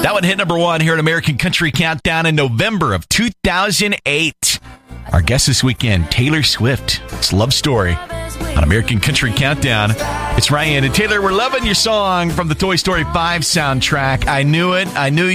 That one hit number 1 here at American Country Countdown in November of 2008. Our guest this weekend, Taylor Swift. It's Love Story on American Country Countdown. It's Ryan and Taylor. We're loving your song from the Toy Story 5 soundtrack. I knew it. I knew